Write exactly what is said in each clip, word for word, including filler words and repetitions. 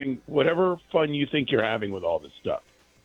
having whatever fun you think you're having with all this stuff.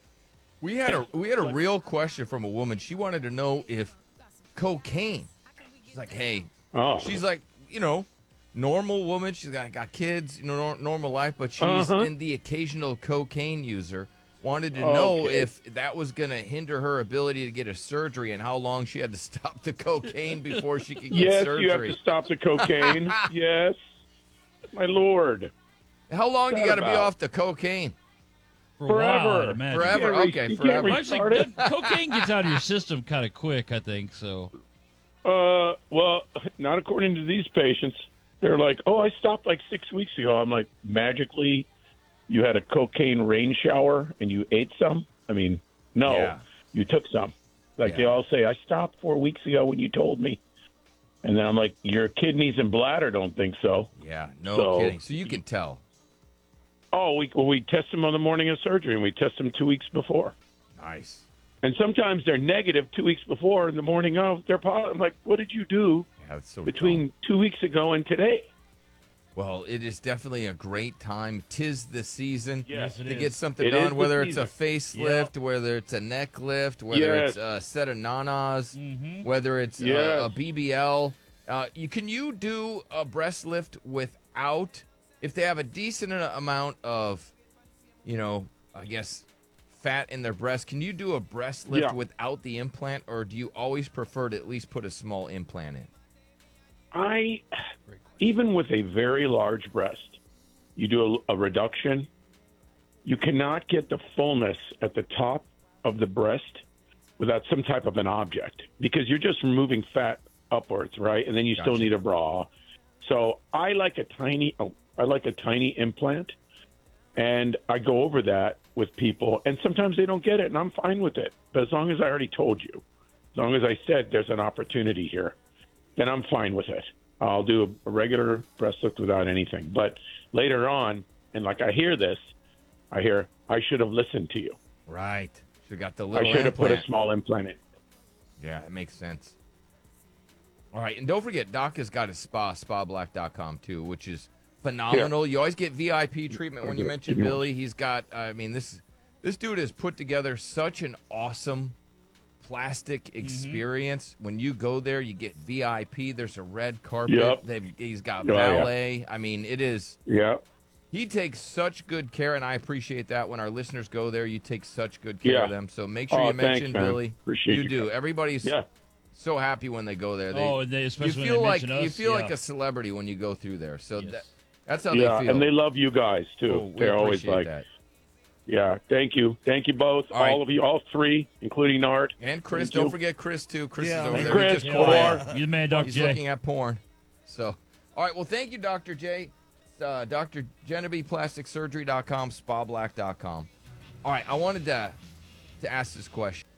We had a we had a real question from a woman. She wanted to know if cocaine. She's like, hey, Oh. she's like, you know, normal woman. She's got got kids, you know, nor- normal life, but she's Uh-huh. in the occasional cocaine user. Wanted to know Okay. if that was going to hinder her ability to get a surgery and how long she had to stop the cocaine before she could get Yes, surgery. you have to stop the cocaine. Yes. My Lord. How long do you What's got that to be about? off the cocaine? For a Forever. while, I'd imagine. Forever? You can't re- Okay, you forever. can't Well, actually, restart it. cocaine gets out of your system kind of quick, I think. So, Uh, well, not according to these patients. They're like, oh, I stopped like six weeks ago. I'm like, magically, you had a cocaine rain shower and you ate some? I mean, no, Yeah. you took some. Like Yeah. they all say, I stopped four weeks ago when you told me. And then I'm like, your kidneys and bladder don't think so. Yeah, no So- kidding. So you can tell. Oh, we well, we test them on the morning of surgery, and we test them two weeks before. Nice. And sometimes they're negative two weeks before, and the morning of they're positive. I'm like, what did you do Yeah, it's so between dumb. two weeks ago and today? Well, it is definitely a great time. Tis the season Yes, it to is. get something It is done, the whether it's a season. facelift, whether it's a neck lift, whether Yes. it's a set of nanas, Mhm. whether it's a, Yes. a B B L. Uh, you can you do a breast lift without, if they have a decent amount of, you know, I guess fat in their breast, can you do a breast lift Yeah. without the implant, or do you always prefer to at least put a small implant in? I, even with a very large breast, you do a, a reduction, you cannot get the fullness at the top of the breast without some type of an object because you're just removing fat upwards, right? And then you still Gotcha. need a bra. So I like a tiny, oh, I like a tiny implant, and I go over that with people, and sometimes they don't get it, and I'm fine with it. But as long as I already told you, as long as I said there's an opportunity here, then I'm fine with it. I'll do a, a regular breast lift without anything. But later on, and like I hear this, I hear, I should have listened to you. Right. Should have got the I little should have put a implant. small implant in. Yeah, it makes sense. All right, and don't forget, Doc has got a spa, spa black dot com, too, which is phenomenal. You always get V I P treatment when you mention Billy. He's got, I mean, this this dude has put together such an awesome plastic experience. When you go there, you get V I P. There's a red carpet. Yep. They've, he's got Oh, yeah. valet. I mean, it is, Yeah. he takes such good care, and I appreciate that. When our listeners go there, you take such good care Yeah. of them. So make sure Oh, you mention thanks, man. Billy. Appreciate you you do. guys. Everybody's Yeah. so happy when they go there. They, oh, and they, you especially feel when they like mention us, you feel yeah. like a celebrity when you go through there. So Yes. that, that's how Yeah, they feel. and they love you guys, too. Oh, we They're always appreciate like, that. yeah, thank you. Thank you both, All right. all of you, all three, incling Nart. And Chris, Thank don't you. forget Chris too. Chris Yeah, is over and there. Chris, He's just Yeah, quiet. man. You the man, Doctor He's J. looking at porn. So, all right. Well, thank you, Doctor J. Uh, Doctor Genevieve Plastic Surgery dot com, spa black dot com. All right. I wanted to to ask this question.